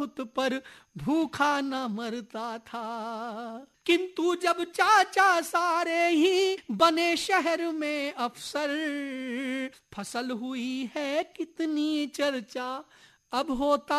पर भूखा न मरता था। किंतु जब चाचा सारे ही बने शहर में अफसर, फसल हुई है कितनी चर्चा अब होता